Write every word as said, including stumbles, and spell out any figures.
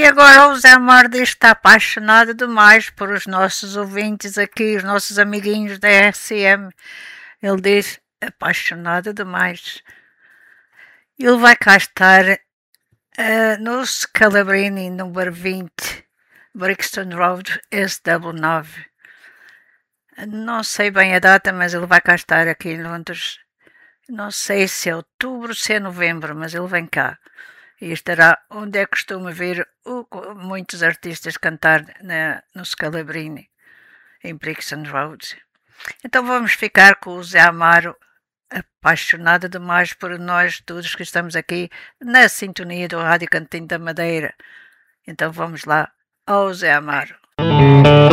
agora o Zé Amaro diz que está apaixonado demais por os nossos ouvintes aqui, os nossos amiguinhos da R C M. Ele diz apaixonado demais. Ele vai cá estar uh, no Scalabrini, número vinte, Brixton Road, S W nove. Não sei bem a data, mas ele vai cá estar aqui em Londres. Não sei se é outubro, se é novembro, mas ele vem cá. E estará onde é que costuma ver o, muitos artistas cantar na, no Scalabrini, em Brixton Road. Então vamos ficar com o Zé Amaro, apaixonado demais por nós todos que estamos aqui na sintonia do Rádio Cantinho da Madeira. Então vamos lá ao Zé Amaro.